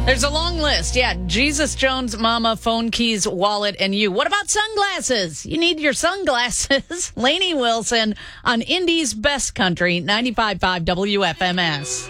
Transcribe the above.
There's a long list. Yeah, Jesus Jones, Mama, phone keys, wallet, and you. What about sunglasses? You need your sunglasses. Lainey Wilson on Indy's Best Country, 95.5 WFMS.